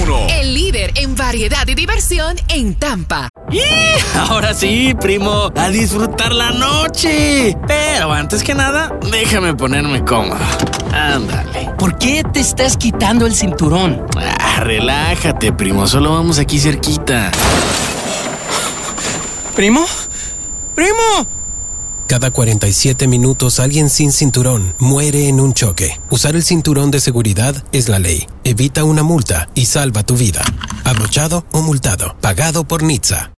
1. El líder en variedad y diversión en Tampa. Ahora sí, primo, a disfrutar la noche. Pero antes que nada, déjame ponerme cómodo. Ándale. ¿Por qué te estás quitando el cinturón? Relájate, primo, solo vamos aquí cerquita. ¿Primo? ¡Primo! Cada 47 minutos alguien sin cinturón muere en un choque. Usar el cinturón de seguridad es la ley. Evita una multa y salva tu vida. Abrochado o multado. Pagado por NHTSA.